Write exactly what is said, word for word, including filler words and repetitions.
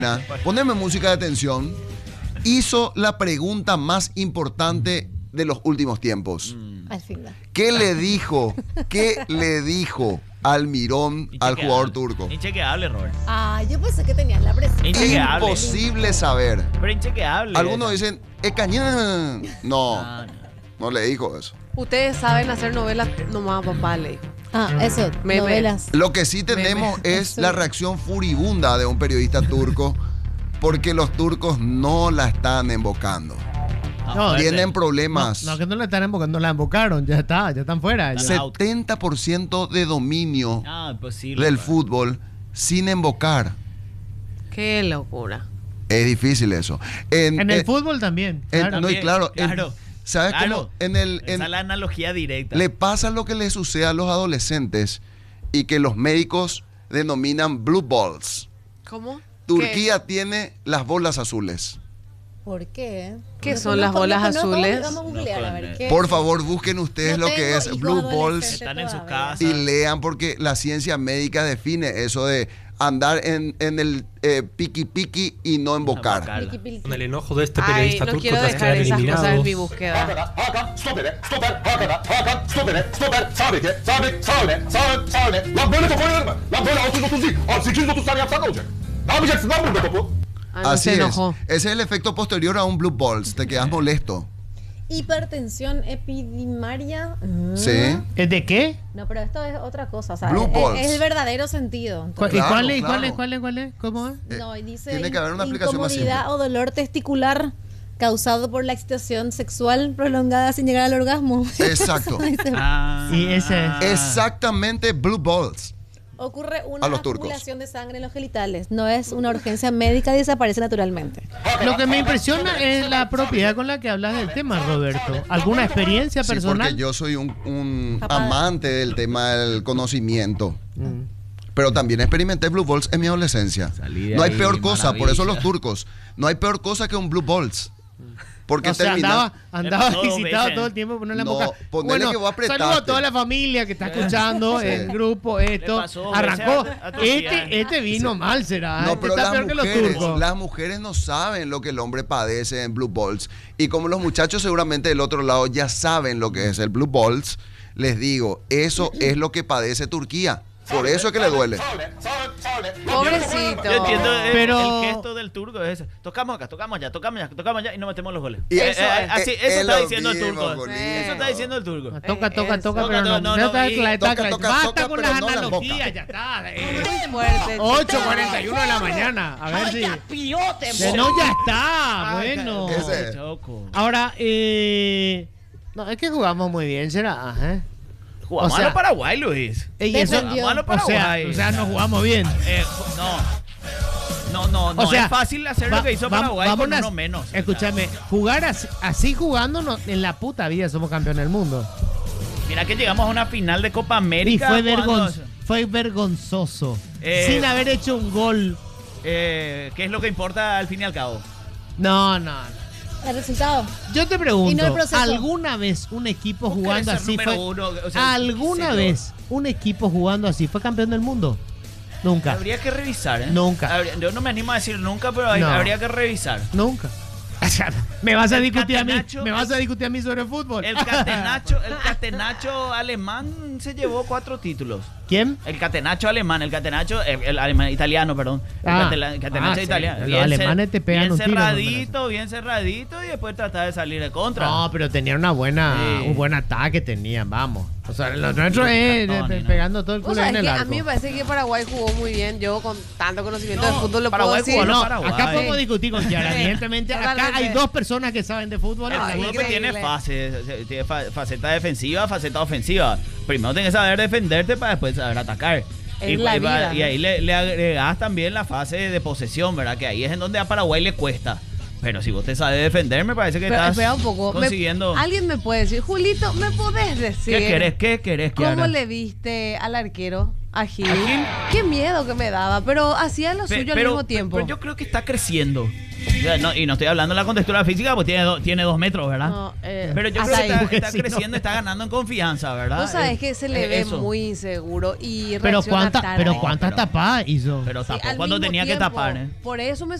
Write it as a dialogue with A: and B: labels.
A: Poneme música de tensión. Hizo la pregunta más importante de los últimos tiempos.
B: Mm.
A: ¿Qué le dijo? ¿Qué le dijo Almirón al jugador turco?
B: Inchequeable, Robert.
C: Ah, yo pensé que tenías la presión.
B: Inchequeable.
A: Imposible saber.
B: Pero inchequeable.
A: Algunos dicen, "Eh, cañón". No,
B: No, no.
A: no le dijo eso.
D: Ustedes saben hacer novelas nomás, papá, le dijo.
C: Ah, eso,
D: Meme.
C: novelas.
A: Lo que sí tenemos es la reacción furibunda de un periodista turco porque los turcos no la están embocando.
E: No,
A: Tienen problemas.
E: No, no, que no la están embocando, no la embocaron, ya está, ya están fuera. Ya.
A: setenta por ciento de dominio
B: Ah, imposible.
A: del
B: Robert.
A: fútbol sin embocar.
D: Qué locura.
A: Es difícil eso. En,
E: En el
A: en-
E: fútbol también.
A: en-
E: claro.
A: no, y
B: También,
A: claro, en-
B: claro.
A: ¿sabes
B: Claro.
A: cómo? En el, en-
B: Esa es la analogía directa.
A: le pasa lo que le sucede a los adolescentes y que los médicos denominan blue balls.
D: ¿Cómo?
A: Turquía tiene las bolas azules.
C: ¿Por qué?
D: ¿Qué
C: No
D: son las
C: conozco,
D: bolas
C: no conozco.
D: azules?
C: Vamos a googlear, a ver qué.
A: Por favor, busquen ustedes
C: No
A: lo que
C: tengo
A: es
C: hijos
A: blue balls
C: adolescentes
B: Están en sus
C: todavía.
B: casas.
A: y lean porque la ciencia médica define eso de andar en, en el eh, piqui piqui y no embocar.
B: Embocar.
C: Pilqui, pilqui.
F: Con el enojo de este
D: Ay,
F: periodista
D: no
F: turco
D: quiero
F: tras
D: dejar
F: quedar
D: esas
F: eliminado.
D: cosas en mi búsqueda.
G: Hakan, stop it, stop it, Hakan, Hakan, stop it, stop it, sabit, sabit, sabit, sabit, sabit. Lan böyle top oynanır mı? Lan böyle altı yüz otuz değil, sekiz yüz otuz tane yapsan ne olacak? Ne yapacaksın lan burada topu?
D: Ah, no,
A: Así
D: se
A: es.
D: enojó.
A: Ese es el efecto posterior a un blue balls. Te quedas molesto.
C: Hipertensión epidimaria. Mm.
A: Sí.
E: ¿Es de qué?
C: No, pero esto es otra cosa. O sea,
A: Blue
C: es,
A: balls.
C: es el verdadero sentido.
E: ¿Cuál-
C: entonces.
E: ¿Y cuál
A: Claro,
E: es? ¿Y cuál
A: claro.
E: es? ¿Cuál es? ¿Cuál es? ¿Cómo es?
A: Eh,
C: No, y dice
A: tiene que haber una explicación más
C: incomodidad
A: simple.
C: o dolor testicular causado por la excitación sexual prolongada sin llegar al orgasmo.
A: Exacto.
C: Dice,
B: Ah.
E: Y ese es.
A: Exactamente blue balls.
C: ocurre una
A: A los turcos.
C: acumulación de sangre en los genitales. No es una urgencia médica y desaparece naturalmente.
E: Lo que me impresiona es la propiedad con la que hablas del tema, Roberto. ¿Alguna experiencia
A: Sí,
E: personal?
A: porque yo soy un, un
C: Papá.
A: amante del tema del conocimiento.
E: Mm.
A: Pero también experimenté blue balls en mi adolescencia.
B: Salí de
A: No hay
B: ahí,
A: peor cosa, por eso
B: maravilla.
A: los turcos. No hay peor cosa que un blue balls. Porque
E: O sea,
A: termina-
E: andaba, andaba
B: pasó dos
E: visitado
B: veces.
E: todo el tiempo por no la
A: No,
E: boca.
A: ponele
E: Bueno,
A: que vos apretaste.
E: saludo a toda la familia que está escuchando,
A: Sí.
E: el grupo, esto.
B: pasó dos
E: Arrancó.
B: veces a- a Turquía.
E: Este, este vino mal, será.
A: No,
E: Este
A: pero
E: está
A: las
E: peor que los
A: mujeres,
E: turcos.
A: las mujeres no saben lo que el hombre padece en blue balls. Y como los muchachos seguramente del otro lado ya saben lo que es el blue balls, les digo, eso es lo que padece Turquía. Por eso es que le duele.
D: Pobrecito.
B: Yo entiendo el,
E: Pero-
B: el gesto del turco es ese. Tocamos acá, tocamos allá, tocamos allá, tocamos allá y no metemos los goles.
A: Y
B: Eh,
D: eso
B: eh,
D: es.
B: así,
A: Eh,
B: eso
A: es
B: está
A: lo
B: diciendo el
A: mismo,
B: turco.
A: Bolívar.
B: Eso está diciendo el turco.
E: Toca, toca,
D: Eso.
E: toca,
B: Toca,
E: pero no,
B: no,
E: no,
B: no,
E: no,
B: y-
E: claro, está
A: toca,
E: claro.
A: toca,
E: Basta
A: toca,
E: con
A: pero
E: las
A: no la
E: analogías,
A: boca.
E: ya está. Eh,
D: Muy fuerte.
E: ocho cuarenta y uno de la mañana. A ver si. De- No, ya está. Bueno.
A: Ese.
B: Choco.
E: Ahora, eh. No, es que jugamos muy bien, será. Ajá.
B: Jugamos
E: O sea-
B: a lo Paraguay, Luis.
E: Ey, eso-
C: Defendió.
B: Jugamos a lo
E: o sea,
B: Paraguay.
E: o sea, nos jugamos bien.
B: Eh, ju- no. No, no, no
E: O sea,
B: es fácil hacer
E: va-
B: lo que hizo
E: va-
B: Paraguay con
E: vámonos-
B: uno menos.
E: Escúchame, jugar así, así jugando no- en la puta vida somos campeones del mundo.
B: Mira que llegamos a una final de Copa
E: Y
B: América.
E: fue,
B: jugando-
E: vergon- fue vergonzoso.
B: Eh,
E: sin haber hecho un gol.
B: Eh, ¿Qué es lo que importa al fin y al cabo?
E: No, no, no.
C: El resultado.
E: Yo te
C: Y
E: pregunto,
C: no el proceso.
E: ¿alguna vez un equipo
B: Vos
E: jugando
B: querés ser
E: así
B: número
E: fue...
B: uno, o sea,
E: ¿Alguna
B: qué sé yo.
E: vez un equipo jugando así fue campeón del mundo? Nunca.
B: Habría que revisar, ¿eh?
E: Nunca.
B: Habría- yo no me animo a decir nunca, pero hay-
E: No.
B: habría que revisar.
E: Nunca. O sea, me vas a
B: El
E: discutir a mí,
B: catenacho-
E: me vas a discutir a mí sobre fútbol.
B: El catenacho, el catenacho alemán se llevó cuatro títulos.
E: ¿Quién?
B: El catenacho alemán, el catenacho, el, el alemán italiano, perdón. El
E: Ah.
B: catela- catenacho
E: Ah, sí.
B: italiano.
E: Los
B: Bien
E: alemanes
B: cer-
E: te pegan
B: bien
E: un tiro, no,
B: cerradito, bien cerradito y después tratar de salir de contra.
E: No, pero tenía una buena,
B: Sí.
E: un buen ataque tenían, vamos. O sea, lo nuestro es
B: No,
E: eh,
B: ni nada.
E: pegando todo el
D: Vos
E: culo en
D: sabés
E: el
D: que a
E: arco.
D: mí me parece que Paraguay jugó muy bien. Yo con tanto conocimiento
B: No,
D: de fútbol lo
B: Paraguay
D: puedo decir.
B: jugó
E: No,
B: Paraguay.
E: acá podemos discutir con Kiara. Evidentemente, acá
D: Totalmente.
E: hay dos personas que saben de fútbol.
B: El
D: Ay,
B: fútbol pues
D: increíble.
B: tiene fases, tiene fa- faceta defensiva, faceta ofensiva. Primero tienes que saber defenderte para después saber atacar.
D: Es
B: Y,
D: la
B: y va-
D: vida,
B: y
D: ¿no?
B: ahí le, le agregas también la fase de posesión, ¿verdad? Que ahí es en donde a Paraguay le cuesta. Pero si vos te sabes defender, me parece que
D: Pero,
B: estás
D: espera un poco. me-
B: consiguiendo...
D: Alguien me puede decir, Julito, ¿me podés decir
B: ¿Qué querés? ¿Qué querés,
D: cómo
B: Kiara?
D: le viste al arquero? A Gil.
B: ¿A Gil?
D: Qué miedo que me daba, pero hacía lo
B: Pe-
D: suyo
B: pero,
D: al mismo tiempo.
B: pero yo creo que está creciendo. O sea, no, y no estoy hablando de la contextura física, pues tiene, do- tiene dos metros, ¿verdad?
D: No, eh,
B: Pero yo
D: hasta
B: creo que
D: ahí.
B: está, está
E: Sí, no.
B: creciendo, está ganando en confianza, ¿verdad?
D: Vos sabés
B: Eh,
D: que se le
B: eh,
D: ve
B: eso.
D: muy inseguro y
E: Pero
D: reacciona
E: cuánta,
D: tarde.
E: pero
B: No,
E: cuántas
B: pero-
E: tapadas hizo.
B: Pero
D: Sí,
B: tapó
D: al
B: cuando
D: mismo
B: tenía que
D: tiempo.
B: tapar, ¿eh?
D: Por eso me